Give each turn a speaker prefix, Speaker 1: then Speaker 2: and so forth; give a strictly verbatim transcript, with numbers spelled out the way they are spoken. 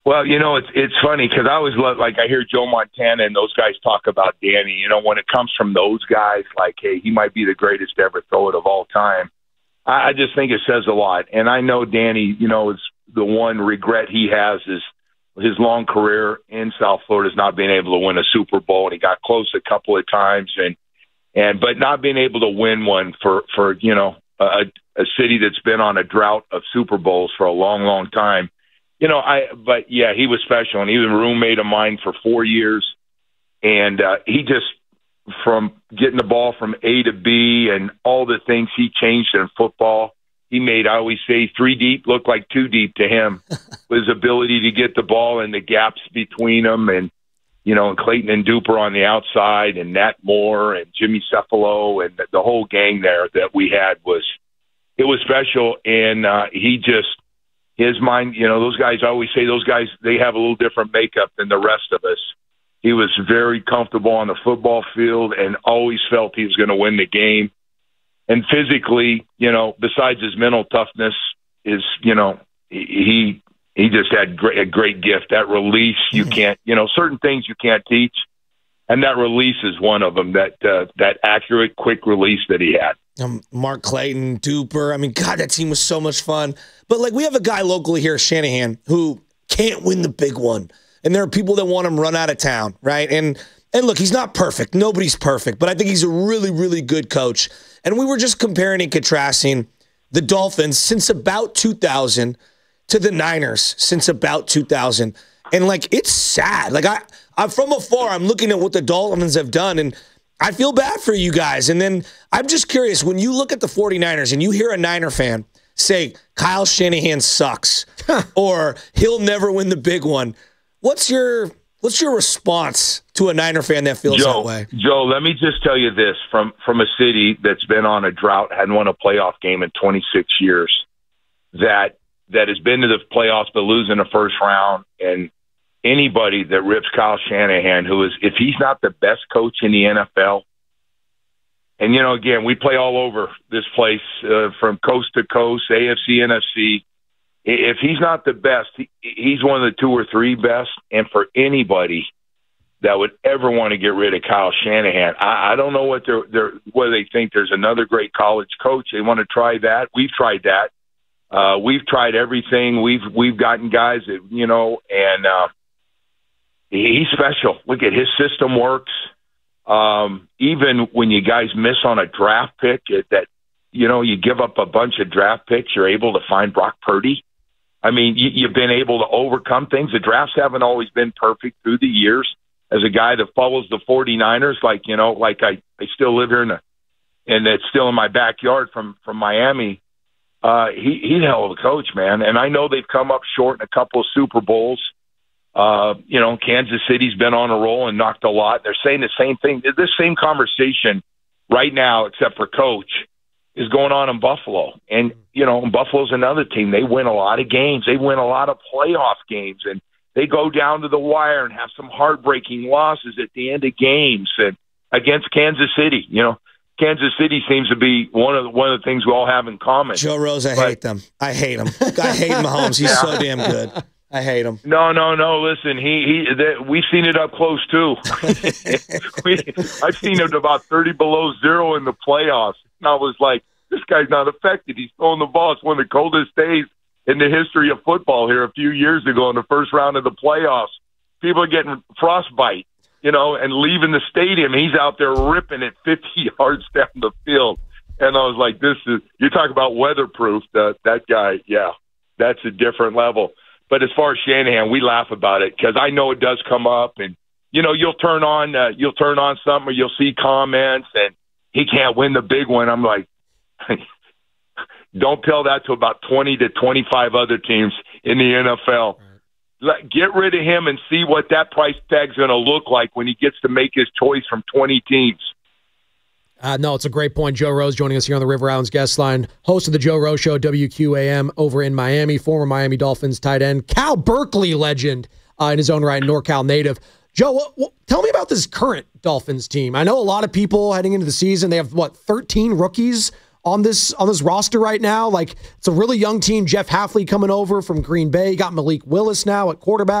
Speaker 1: Well, you know, it's it's funny because I always love, like, I hear Joe Montana and those guys talk about Danny. You know, when it comes from those guys, like, hey, he might be the greatest to ever throw it of all time. I, I just think it says a lot. And I know Danny, you know, is the one regret he has is his long career in South Florida is not being able to win a Super Bowl. And he got close a couple of times, and and but not being able to win one for for you know a, a city that's been on a drought of Super Bowls for a long, long time. You know, I, but yeah, he was special, and he was a roommate of mine for four years. And uh, he just, from getting the ball from A to B and all the things he changed in football, he made, I always say, three deep look like two deep to him. His ability to get the ball and the gaps between them, and, you know, and Clayton and Duper on the outside, and Nat Moore and Jimmy Cephalo, and the, the whole gang there that we had was, it was special. And uh, he just, his mind, you know, those guys, I always say those guys, they have a little different makeup than the rest of us. He was very comfortable on the football field and always felt he was going to win the game. And physically, you know, besides his mental toughness, is, you know, he he just had great, a great gift. That release, you can't, you know, certain things you can't teach. And that release is one of them, that uh, that accurate, quick release that he had.
Speaker 2: Um, Mark Clayton, Duper. I mean, God, that team was so much fun. But, like, we have a guy locally here, Shanahan, who can't win the big one. And there are people that want him run out of town, right? And, and look, he's not perfect. Nobody's perfect. But I think he's a really, really good coach. And we were just comparing and contrasting the Dolphins since about two thousand to the Niners since about two thousand. And, like, it's sad. Like, I, I'm from afar, I'm looking at what the Dolphins have done, and I feel bad for you guys. And then I'm just curious, when you look at the 49ers and you hear a Niner fan say, Kyle Shanahan sucks, or he'll never win the big one, what's your what's your response to a Niner fan that feels
Speaker 1: Joe,
Speaker 2: that way?
Speaker 1: Joe, let me just tell you this, from, from a city that's been on a drought, hadn't won a playoff game in twenty-six years, that that has been to the playoffs but losing the first round, and anybody that rips Kyle Shanahan, who is, if he's not the best coach in the N F L, and, you know, again, we play all over this place uh, from coast to coast, A F C, N F C. If he's not the best, he, he's one of the two or three best. And for anybody that would ever want to get rid of Kyle Shanahan, I, I don't know what they're, they're, whether they think there's another great college coach. They want to try that. We've tried that. Uh, we've tried everything. We've we've gotten guys that, you know, and uh, he's special. Look at his system works. Um, even when you guys miss on a draft pick, it, that, you know, you give up a bunch of draft picks, you're able to find Brock Purdy. I mean, you, you've been able to overcome things. The drafts haven't always been perfect through the years. As a guy that follows the 49ers, like, you know, like I, I still live here in the, and it's still in my backyard from, from Miami. Uh, he, he's a hell of a coach, man. And I know they've come up short in a couple of Super Bowls. Uh, you know, Kansas City's been on a roll and knocked a lot. They're saying the same thing. This same conversation right now, except for coach, is going on in Buffalo. And, you know, Buffalo's another team. They win a lot of games. They win a lot of playoff games. And they go down to the wire and have some heartbreaking losses at the end of games and against Kansas City. You know, Kansas City seems to be one of the, one of the things we all have in common.
Speaker 2: Joe Rose, I but, hate them. I hate him. I hate Mahomes. He's yeah. so damn good. I hate him.
Speaker 1: No, no, no. Listen, he he. The, we've seen it up close too. we, I've seen it about thirty below zero in the playoffs, and I was like, "This guy's not affected. He's throwing the ball." It's one of the coldest days in the history of football here. A few years ago, in the first round of the playoffs, people are getting frostbite, you know, and leaving the stadium. He's out there ripping it fifty yards down the field, and I was like, "This is." You talk about weatherproof. That that guy, yeah, that's a different level. But as far as Shanahan, we laugh about it because I know it does come up, and you know you'll turn on uh, you'll turn on something, or you'll see comments, and he can't win the big one. I'm like, don't tell that to about twenty to twenty-five other teams in the N F L. Let, get rid of him and see what that price tag's going to look like when he gets to make his choice from twenty teams.
Speaker 3: Uh, no, it's a great point. Joe Rose joining us here on the River Islands guest line, host of the Joe Rose Show, W Q A M over in Miami, former Miami Dolphins tight end, Cal Berkeley legend uh, in his own right, NorCal native. Joe, what, what, tell me about this current Dolphins team. I know a lot of people heading into the season, they have, what, thirteen rookies on this on this roster right now. Like, it's a really young team. Jeff Hafley coming over from Green Bay. Got Malik Willis now at quarterback.